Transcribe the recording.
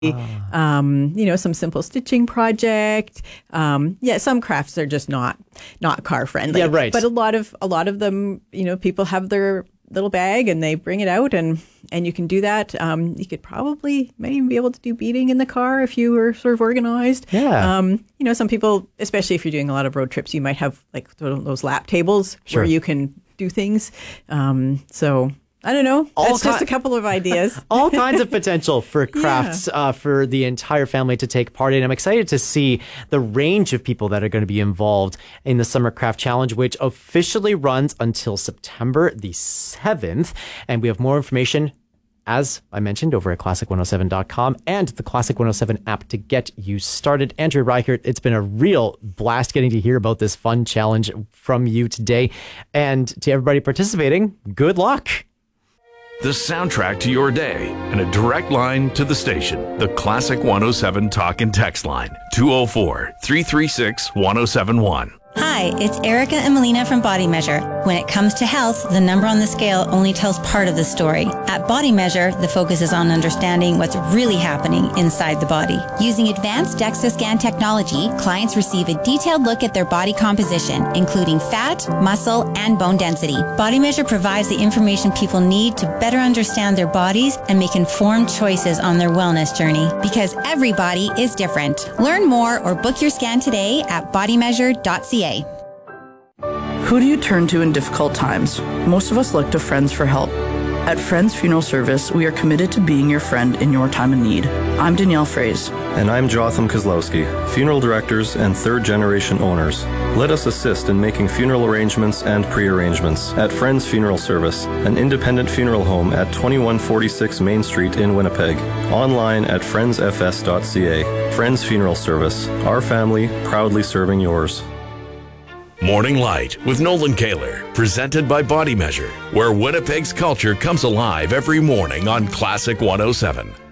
Some simple stitching project. Some crafts are just not car friendly. Yeah, right. But a lot of them, people have their little bag and they bring it out and you can do that. You could maybe even be able to do beading in the car if you were sort of organized. Yeah. Some people, especially if you're doing a lot of road trips, you might have like those lap tables where you can do things. So I don't know. That's just a couple of ideas. All kinds of potential for crafts for the entire family to take part in. I'm excited to see the range of people that are going to be involved in the Summer Craft Challenge, which officially runs until September the 7th. And we have more information, as I mentioned, over at classic107.com and the Classic 107 app to get you started. Andrea Reichert, it's been a real blast getting to hear about this fun challenge from you today. And to everybody participating, good luck. The soundtrack to your day and a direct line to the station. The Classic 107 Talk and Text line, 204-336-1071. Hi, it's Erica and Melina from Body Measure. When it comes to health, the number on the scale only tells part of the story. At Body Measure, the focus is on understanding what's really happening inside the body. Using advanced DEXA scan technology, clients receive a detailed look at their body composition, including fat, muscle, and bone density. Body Measure provides the information people need to better understand their bodies and make informed choices on their wellness journey. Because every body is different. Learn more or book your scan today at bodymeasure.ca. Who do you turn to in difficult times? Most of us look to friends for help. At Friends Funeral Service, we are committed to being your friend in your time of need. I'm Danielle Fraze. And I'm Jotham Kozlowski, funeral directors and third-generation owners. Let us assist in making funeral arrangements and pre-arrangements at Friends Funeral Service, an independent funeral home at 2146 Main Street in Winnipeg. Online at friendsfs.ca. Friends Funeral Service, our family proudly serving yours. Morning Light with Nolan Kaler, presented by Body Measure, where Winnipeg's culture comes alive every morning on Classic 107.